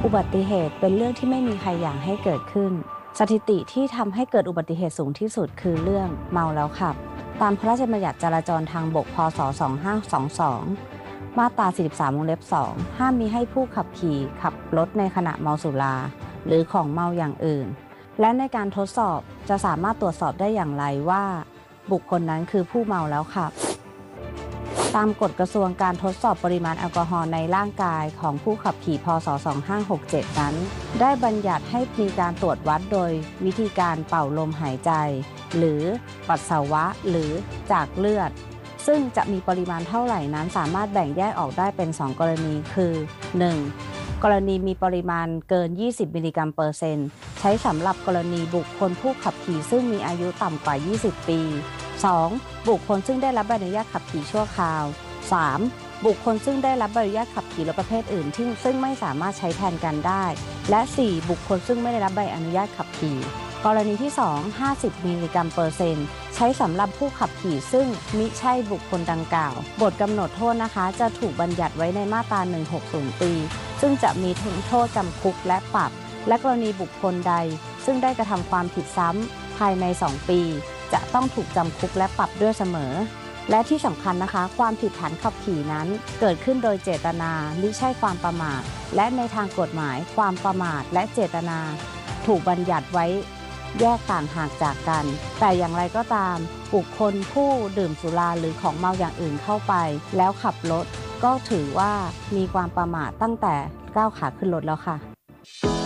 อุบัติเหตุเป็นเรื่องที่ไม่มีใครอยากให้เกิดขึ้นสถิติที่ทำให้เกิดอุบัติเหตุสูงที่สุดคือเรื่องเมาแล้วขับตามพระราชบัญญัติจราจรทางบกพ.ศ. 2522 มาตรา 43 วงเล็บ 2 ห้ามมิให้ผู้ขับขี่ขับรถในขณะเมาสุราหรือของเมาอย่างอื่นและในการทดสอบจะสามารถตรวจสอบได้อย่างไรว่าบุคคลนั้นคือผู้เมาแล้วขับตามกฎกระทรวงการทดสอบปริมาณแอลกอฮอล์ในร่างกายของผู้ขับขี่พ.ศ. 2567 นั้นได้บัญญัติให้มีการตรวจวัดโดยวิธีการเป่าลมหายใจหรือปัสสาวะหรือจากเลือดซึ่งจะมีปริมาณเท่าไหร่นั้นสามารถแบ่งแยกออกได้เป็น2กรณีคือ 1. กรณีมีปริมาณเกิน20มิลลิกรัมเปอร์เซ็นต์ใช้สำหรับกรณีบุคคลผู้ขับขี่ซึ่งมีอายุต่ำกว่า20 ปี 2. บุคคลซึ่งได้รับใบอนุญาตขับขี่ชั่วคราว 3. บุคคลซึ่งได้รับใบอนุญาตขับขี่รถประเภทอื่นซึ่งไม่สามารถใช้แทนกันได้และ 4. บุคคลซึ่งไม่ได้รับใบอนุญาตขับขี่กรณีที่ 2 50มิลลิกรัมเปอร์เซ็นต์ใช้สำหรับผู้ขับขี่ซึ่งมิใช่บุคคลดังกล่าวบทกำหนดโทษนะคะจะถูกบัญญัติไว้ในมาตรา 160 ปีซึ่งจะมีโทษจำคุกและปรับและกรณีบุคคลใดซึ่งได้กระทำความผิดซ้ำภายใน2 ปีจะต้องถูกจำคุกและปรับด้วยเสมอและที่สำคัญนะคะความผิดฐานขับขี่นั้นเกิดขึ้นโดยเจตนามิใช่ความประมาทและในทางกฎหมายความประมาทและเจตนาถูกบัญญัติไว้แยกต่างหากจากกันแต่อย่างไรก็ตามบุคคลผู้ดื่มสุราหรือของเมาอย่างอื่นเข้าไปแล้วขับรถก็ถือว่ามีความประมาทตั้งแต่ก้าวขาขึ้นรถแล้วค่ะ